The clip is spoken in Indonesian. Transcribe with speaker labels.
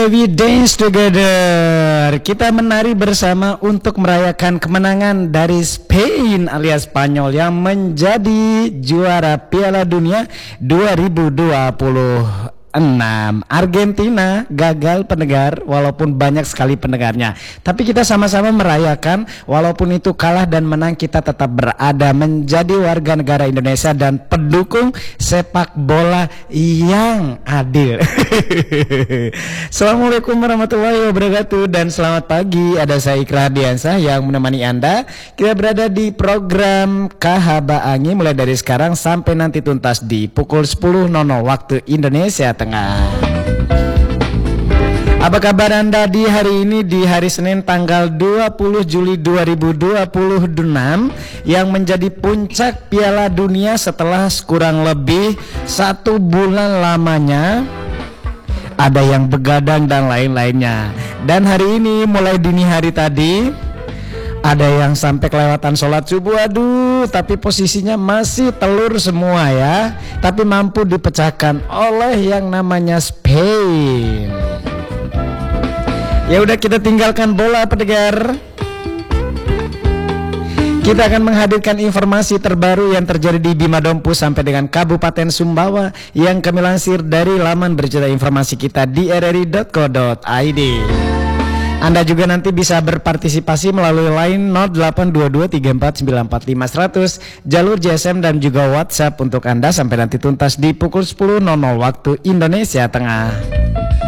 Speaker 1: we dance together. Kita menari bersama untuk merayakan kemenangan dari Spain alias Spanyol yang menjadi juara Piala Dunia 2026. Argentina gagal pendengar walaupun banyak sekali pendengarnya. Tapi kita sama-sama merayakan walaupun itu kalah dan menang, kita tetap berada menjadi warga negara Indonesia dan pendukung sepak bola yang adil. Assalamualaikum warahmatullahi wabarakatuh dan selamat pagi. Ada saya Ikra Diansah yang menemani Anda. Kita berada di program Kahaba Angi mulai dari sekarang sampai nanti tuntas di pukul 10.00 waktu Indonesia Tengah. Apa kabar Anda di hari ini, di hari Senin tanggal 20 Juli 2026 yang menjadi puncak Piala Dunia setelah kurang lebih 1 bulan lamanya. Ada yang begadang dan lain-lainnya. Dan hari ini mulai dini hari tadi ada yang sampai kelewatan sholat subuh, aduh, tapi posisinya masih telur semua ya. Tapi mampu dipecahkan oleh yang namanya Spain. Ya udah, kita tinggalkan bola pendengar. Kita akan menghadirkan informasi terbaru yang terjadi di Bima Dompu sampai dengan Kabupaten Sumbawa yang kami lansir dari laman berita informasi kita di rri.co.id. Anda juga nanti bisa berpartisipasi melalui line 082234945100, jalur GSM dan juga WhatsApp untuk Anda sampai nanti tuntas di pukul 10.00 waktu Indonesia Tengah.